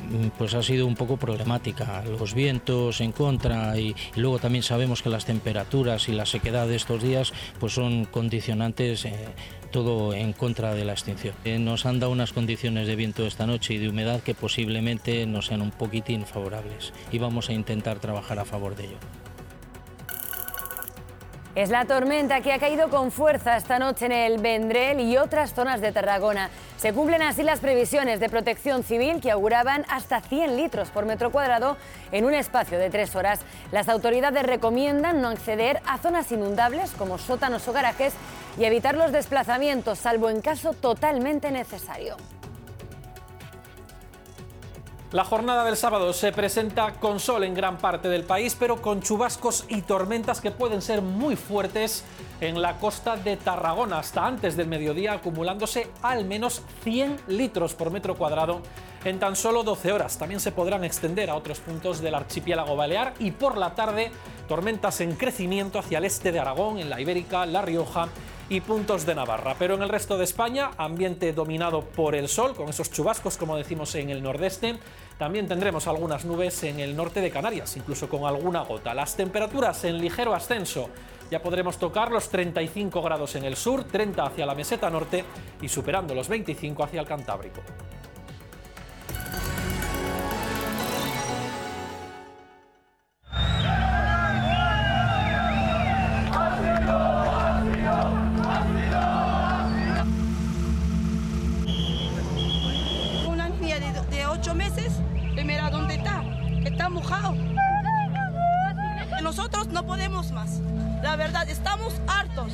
pues ha sido un poco problemática. Los vientos en contra y luego también sabemos que las temperaturas y la sequedad de estos días pues son condicionantes, todo en contra de la extinción. Nos han dado unas condiciones de viento esta noche y de humedad que posiblemente nos sean un poquitín favorables y vamos a intentar trabajar a favor de ello. Es la tormenta que ha caído con fuerza esta noche en el Vendrell y otras zonas de Tarragona. Se cumplen así las previsiones de Protección Civil que auguraban hasta 100 litros por metro cuadrado en un espacio de 3 horas. Las autoridades recomiendan no acceder a zonas inundables como sótanos o garajes y evitar los desplazamientos, salvo en caso totalmente necesario. La jornada del sábado se presenta con sol en gran parte del país, pero con chubascos y tormentas que pueden ser muy fuertes en la costa de Tarragona, hasta antes del mediodía, acumulándose al menos 100 litros por metro cuadrado en tan solo 12 horas. También se podrán extender a otros puntos del archipiélago balear y por la tarde tormentas en crecimiento hacia el este de Aragón, en la Ibérica, La Rioja y puntos de Navarra. Pero en el resto de España, ambiente dominado por el sol, con esos chubascos, como decimos, en el nordeste. También tendremos algunas nubes en el norte de Canarias, incluso con alguna gota. Las temperaturas en ligero ascenso. Ya podremos tocar los 35 grados en el sur, 30 hacia la meseta norte y superando los 25 hacia el Cantábrico. Una niña de 8 meses, mira dónde está, está mojado. Nosotros no podemos más, la verdad, estamos hartos.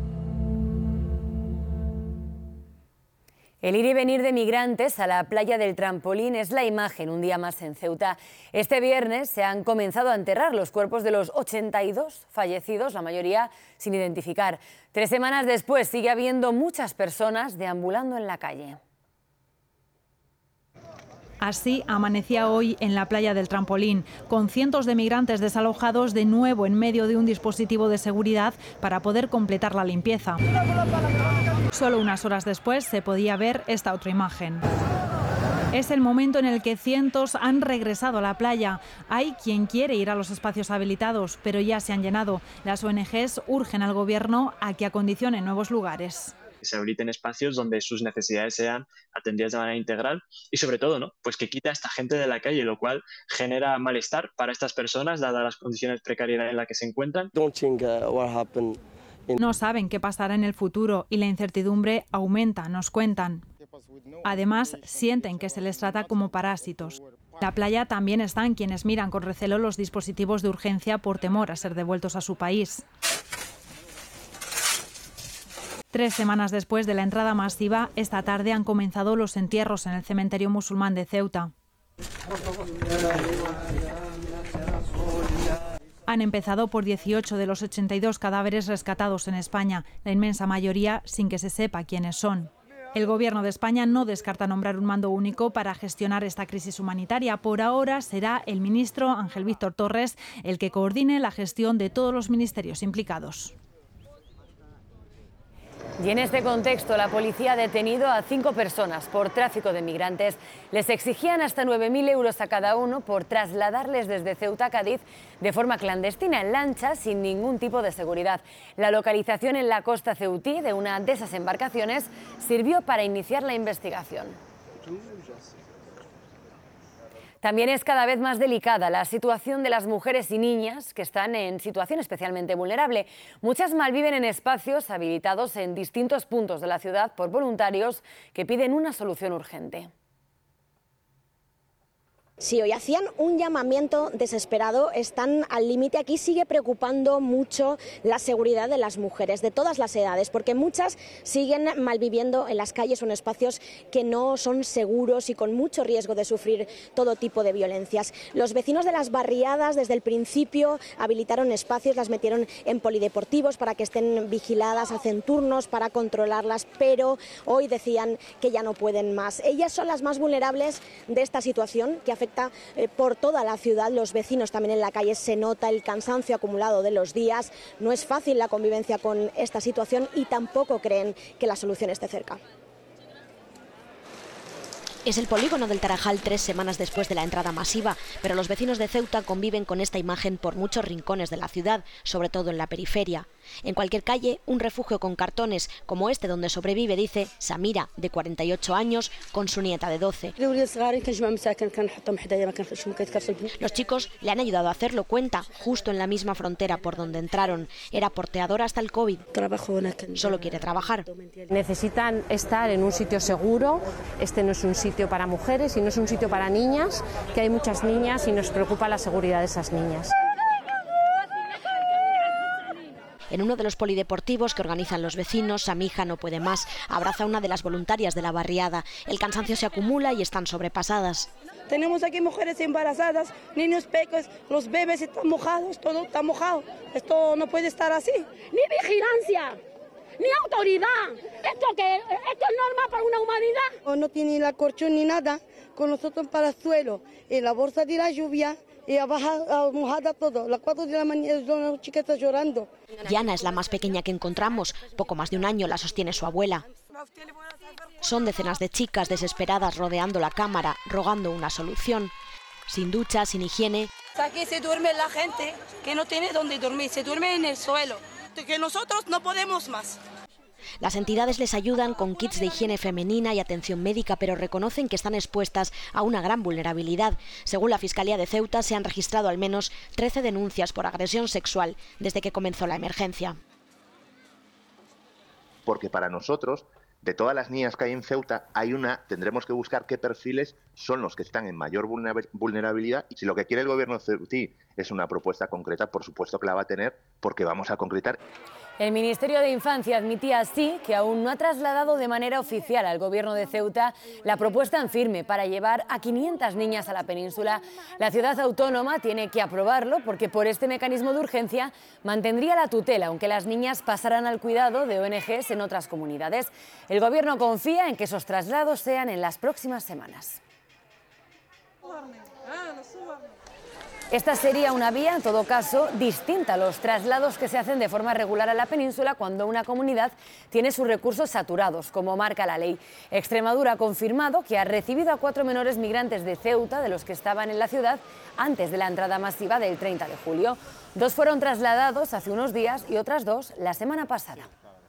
El ir y venir de migrantes a la playa del Trampolín es la imagen un día más en Ceuta. Este viernes se han comenzado a enterrar los cuerpos de los 82 fallecidos, la mayoría sin identificar. 3 semanas después sigue habiendo muchas personas deambulando en la calle. Así amanecía hoy en la playa del Trampolín, con cientos de migrantes desalojados de nuevo en medio de un dispositivo de seguridad para poder completar la limpieza. Solo unas horas después se podía ver esta otra imagen. Es el momento en el que cientos han regresado a la playa. Hay quien quiere ir a los espacios habilitados, pero ya se han llenado. Las ONGs urgen al gobierno a que acondicione nuevos lugares. Que se habiliten espacios donde sus necesidades sean atendidas de manera integral y sobre todo, ¿no?, pues que quita a esta gente de la calle, lo cual genera malestar para estas personas dadas las condiciones precarias en las que se encuentran. No saben qué pasará en el futuro y la incertidumbre aumenta, nos cuentan. Además, sienten que se les trata como parásitos. La playa también están quienes miran con recelo los dispositivos de urgencia por temor a ser devueltos a su país. 3 semanas después de la entrada masiva, esta tarde han comenzado los entierros en el cementerio musulmán de Ceuta. Han empezado por 18 de los 82 cadáveres rescatados en España, la inmensa mayoría sin que se sepa quiénes son. El Gobierno de España no descarta nombrar un mando único para gestionar esta crisis humanitaria. Por ahora será el ministro Ángel Víctor Torres el que coordine la gestión de todos los ministerios implicados. Y en este contexto, la policía ha detenido a 5 personas por tráfico de migrantes. Les exigían hasta 9.000 euros a cada uno por trasladarles desde Ceuta a Cádiz de forma clandestina en lancha sin ningún tipo de seguridad. La localización en la costa ceutí de una de esas embarcaciones sirvió para iniciar la investigación. También es cada vez más delicada la situación de las mujeres y niñas que están en situación especialmente vulnerable. Muchas malviven en espacios habilitados en distintos puntos de la ciudad por voluntarios que piden una solución urgente. Sí, hoy hacían un llamamiento desesperado, están al límite. Aquí sigue preocupando mucho la seguridad de las mujeres de todas las edades, porque muchas siguen malviviendo en las calles o en espacios que no son seguros y con mucho riesgo de sufrir todo tipo de violencias. Los vecinos de las barriadas desde el principio habilitaron espacios, las metieron en polideportivos para que estén vigiladas, hacen turnos para controlarlas, pero hoy decían que ya no pueden más. Ellas son las más vulnerables de esta situación que afecta por toda la ciudad. Los vecinos también en la calle, se nota el cansancio acumulado de los días. No es fácil la convivencia con esta situación y tampoco creen que la solución esté cerca. Es el polígono del Tarajal 3 semanas después de la entrada masiva, pero los vecinos de Ceuta conviven con esta imagen por muchos rincones de la ciudad, sobre todo en la periferia. En cualquier calle, un refugio con cartones, como este donde sobrevive, dice Samira, de 48 años, con su nieta de 12. Los chicos le han ayudado a hacerlo, cuenta, justo en la misma frontera por donde entraron. Era porteador hasta el COVID. Solo quiere trabajar. Necesitan estar en un sitio seguro. Este no es un sitio para mujeres y no es un sitio para niñas, que hay muchas niñas y nos preocupa la seguridad de esas niñas. En uno de los polideportivos que organizan los vecinos, Samija no puede más. Abraza a una de las voluntarias de la barriada. El cansancio se acumula y están sobrepasadas. Tenemos aquí mujeres embarazadas, niños pequeños, los bebés están mojados, todo está mojado. Esto no puede estar así. Ni vigilancia, ni autoridad. ¿Esto qué? ¿Esto es norma para una humanidad? No tiene la colchón ni nada, con nosotros para el suelo, en la bolsa de la lluvia. Y mojada todo, las 4 de la mañana, las chiquitas llorando. Yana es la más pequeña que encontramos, poco más de un año la sostiene su abuela. Son decenas de chicas desesperadas rodeando la cámara, rogando una solución. Sin ducha, sin higiene. Aquí se duerme la gente que no tiene dónde dormir, se duerme en el suelo, que nosotros no podemos más. Las entidades les ayudan con kits de higiene femenina y atención médica, pero reconocen que están expuestas a una gran vulnerabilidad. Según la Fiscalía de Ceuta, se han registrado al menos 13 denuncias por agresión sexual desde que comenzó la emergencia. Porque para nosotros, de todas las niñas que hay en Ceuta, tendremos que buscar qué perfiles son los que están en mayor vulnerabilidad. Y si lo que quiere el gobierno ceutí es una propuesta concreta, por supuesto que la va a tener, porque vamos a concretar. El Ministerio de Infancia admitía así que aún no ha trasladado de manera oficial al Gobierno de Ceuta la propuesta en firme para llevar a 500 niñas a la península. La ciudad autónoma tiene que aprobarlo porque por este mecanismo de urgencia mantendría la tutela, aunque las niñas pasaran al cuidado de ONGs en otras comunidades. El Gobierno confía en que esos traslados sean en las próximas semanas. Esta sería una vía, en todo caso, distinta a los traslados que se hacen de forma regular a la península cuando una comunidad tiene sus recursos saturados, como marca la ley. Extremadura ha confirmado que ha recibido a 4 menores migrantes de Ceuta, de los que estaban en la ciudad antes de la entrada masiva del 30 de julio. 2 fueron trasladados hace unos días y otras 2 la semana pasada.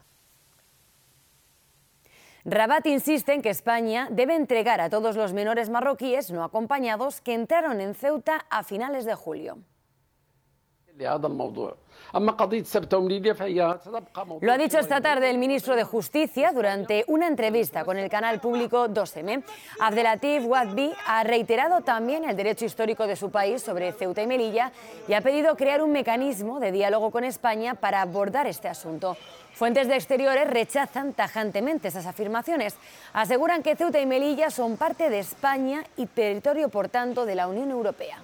Rabat insiste en que España debe entregar a todos los menores marroquíes no acompañados que entraron en Ceuta a finales de julio. Lo ha dicho esta tarde el ministro de Justicia durante una entrevista con el canal público 2M. Abdelatif Wadbi ha reiterado también el derecho histórico de su país sobre Ceuta y Melilla y ha pedido crear un mecanismo de diálogo con España para abordar este asunto. Fuentes de Exteriores rechazan tajantemente esas afirmaciones. Aseguran que Ceuta y Melilla son parte de España y territorio, por tanto, de la Unión Europea.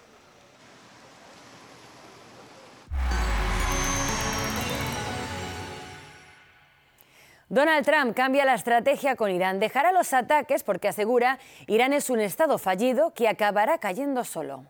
Donald Trump cambia la estrategia con Irán. Dejará los ataques porque asegura Irán es un estado fallido que acabará cayendo solo.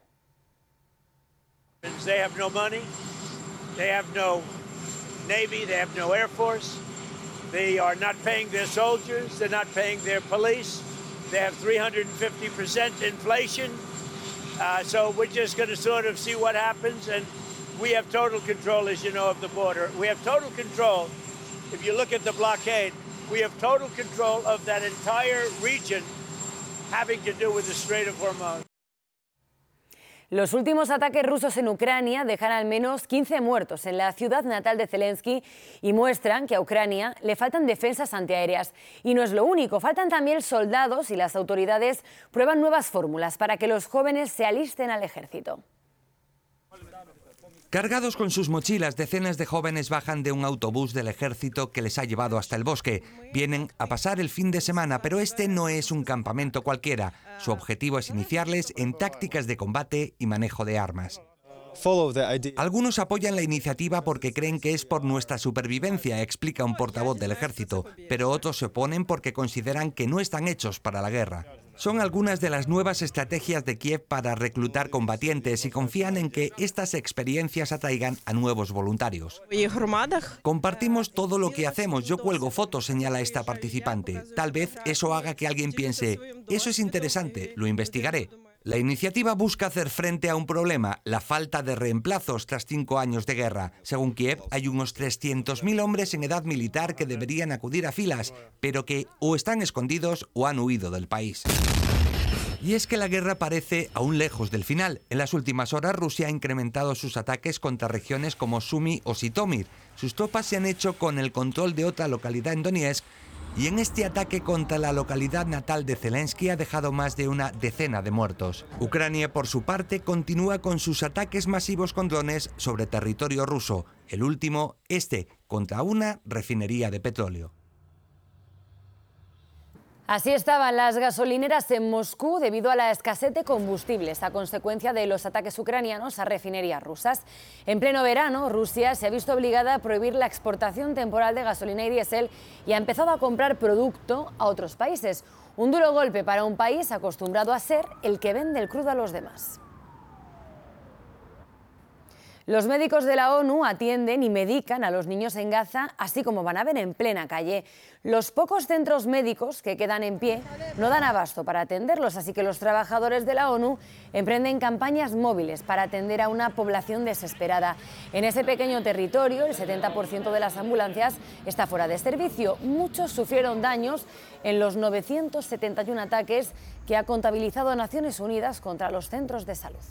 They have no money, they have no Navy, they have no Air Force, they are not paying their soldiers, they're not paying their police, they have 350% inflation, so we're just going to sort of see what happens, and we have total control, as you know, of the border. We have total control. If you look at the blockade, we have total control of that entire region having to do with the Strait of Hormuz. Los últimos ataques rusos en Ucrania dejan al menos 15 muertos en la ciudad natal de Zelensky y muestran que a Ucrania le faltan defensas antiaéreas. Y no es lo único, faltan también soldados y las autoridades prueban nuevas fórmulas para que los jóvenes se alisten al ejército. Cargados con sus mochilas, decenas de jóvenes bajan de un autobús del ejército que les ha llevado hasta el bosque. Vienen a pasar el fin de semana, pero este no es un campamento cualquiera. Su objetivo es iniciarles en tácticas de combate y manejo de armas. Algunos apoyan la iniciativa porque creen que es por nuestra supervivencia, explica un portavoz del ejército, pero otros se oponen porque consideran que no están hechos para la guerra. Son algunas de las nuevas estrategias de Kiev para reclutar combatientes y confían en que estas experiencias atraigan a nuevos voluntarios. Compartimos todo lo que hacemos. Yo cuelgo fotos, señala esta participante. Tal vez eso haga que alguien piense, eso es interesante, lo investigaré. La iniciativa busca hacer frente a un problema, la falta de reemplazos tras 5 años de guerra. Según Kiev, hay unos 300.000 hombres en edad militar que deberían acudir a filas, pero que o están escondidos o han huido del país. Y es que la guerra parece aún lejos del final. En las últimas horas, Rusia ha incrementado sus ataques contra regiones como Sumy o Zitomir. Sus tropas se han hecho con el control de otra localidad en Donetsk, y en este ataque contra la localidad natal de Zelensky ha dejado más de una decena de muertos. Ucrania, por su parte, continúa con sus ataques masivos con drones sobre territorio ruso. El último, contra una refinería de petróleo. Así estaban las gasolineras en Moscú debido a la escasez de combustibles a consecuencia de los ataques ucranianos a refinerías rusas. En pleno verano, Rusia se ha visto obligada a prohibir la exportación temporal de gasolina y diésel y ha empezado a comprar producto a otros países. Un duro golpe para un país acostumbrado a ser el que vende el crudo a los demás. Los médicos de la ONU atienden y medican a los niños en Gaza, así como van a ver en plena calle. Los pocos centros médicos que quedan en pie no dan abasto para atenderlos, así que los trabajadores de la ONU emprenden campañas móviles para atender a una población desesperada. En ese pequeño territorio, el 70% de las ambulancias está fuera de servicio. Muchos sufrieron daños en los 971 ataques que ha contabilizado Naciones Unidas contra los centros de salud.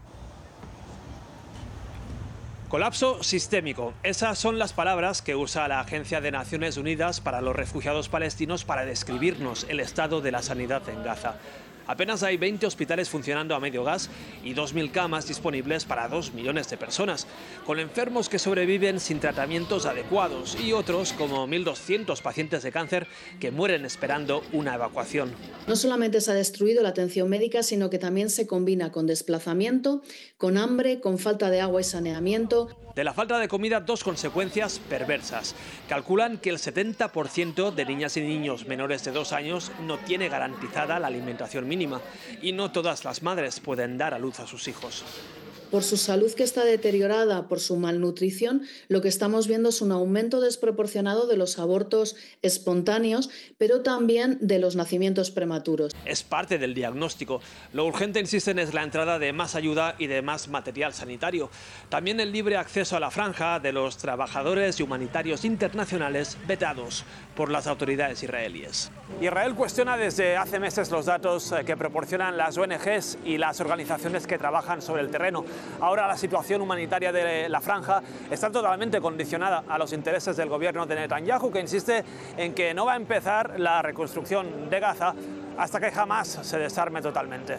Colapso sistémico. Esas son las palabras que usa la Agencia de Naciones Unidas para los Refugiados Palestinos para describirnos el estado de la sanidad en Gaza. Apenas hay 20 hospitales funcionando a medio gas y 2.000 camas disponibles para 2 millones de personas, con enfermos que sobreviven sin tratamientos adecuados y otros, como 1.200 pacientes de cáncer, que mueren esperando una evacuación. No solamente se ha destruido la atención médica, sino que también se combina con desplazamiento, con hambre, con falta de agua y saneamiento. De la falta de comida, 2 consecuencias perversas. Calculan que el 70% de niñas y niños menores de 2 años no tiene garantizada la alimentación mínima y no todas las madres pueden dar a luz a sus hijos. Por su salud, que está deteriorada por su malnutrición, lo que estamos viendo es un aumento desproporcionado de los abortos espontáneos, pero también de los nacimientos prematuros. Es parte del diagnóstico. Lo urgente, insisten, es la entrada de más ayuda y de más material sanitario. También el libre acceso a la franja de los trabajadores y humanitarios internacionales vetados por las autoridades israelíes. Israel cuestiona desde hace meses los datos que proporcionan las ONGs y las organizaciones que trabajan sobre el terreno. Ahora la situación humanitaria de la franja está totalmente condicionada a los intereses del gobierno de Netanyahu, que insiste en que no va a empezar la reconstrucción de Gaza hasta que jamás se desarme totalmente.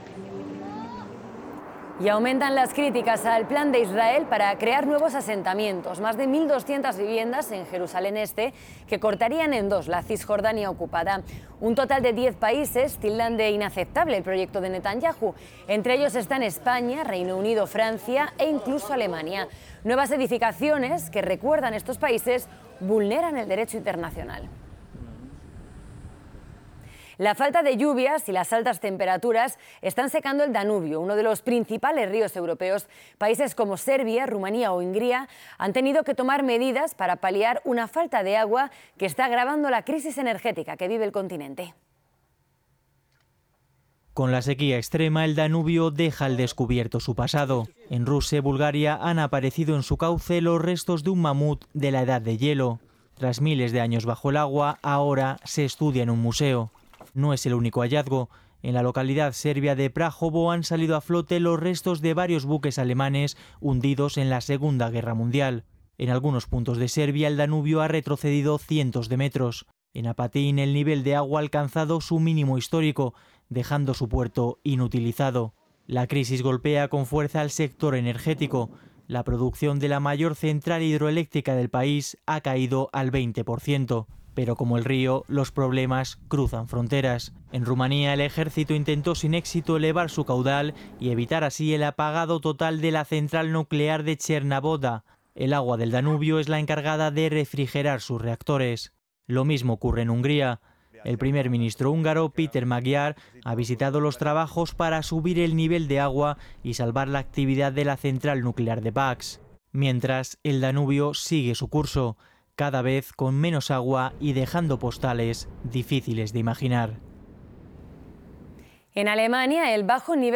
Y aumentan las críticas al plan de Israel para crear nuevos asentamientos, más de 1.200 viviendas en Jerusalén Este, que cortarían en 2 la Cisjordania ocupada. Un total de 10 países tildan de inaceptable el proyecto de Netanyahu. Entre ellos están España, Reino Unido, Francia e incluso Alemania. Nuevas edificaciones que, recuerdan estos países, vulneran el derecho internacional. La falta de lluvias y las altas temperaturas están secando el Danubio, uno de los principales ríos europeos. Países como Serbia, Rumanía o Hungría han tenido que tomar medidas para paliar una falta de agua que está agravando la crisis energética que vive el continente. Con la sequía extrema, el Danubio deja al descubierto su pasado. En Rusia y Bulgaria han aparecido en su cauce los restos de un mamut de la edad de hielo. Tras miles de años bajo el agua, ahora se estudia en un museo. No es el único hallazgo. En la localidad serbia de Prahovo han salido a flote los restos de varios buques alemanes hundidos en la Segunda Guerra Mundial. En algunos puntos de Serbia el Danubio ha retrocedido cientos de metros. En Apatín el nivel de agua ha alcanzado su mínimo histórico, dejando su puerto inutilizado. La crisis golpea con fuerza al sector energético. La producción de la mayor central hidroeléctrica del país ha caído al 20%. Pero como el río, los problemas cruzan fronteras. En Rumanía, el ejército intentó sin éxito elevar su caudal y evitar así el apagado total de la central nuclear de Chernaboda. El agua del Danubio es la encargada de refrigerar sus reactores. Lo mismo ocurre en Hungría. El primer ministro húngaro, Péter Magyar, ha visitado los trabajos para subir el nivel de agua y salvar la actividad de la central nuclear de Bax. Mientras, el Danubio sigue su curso, cada vez con menos agua y dejando postales difíciles de imaginar. En Alemania, el bajo nivel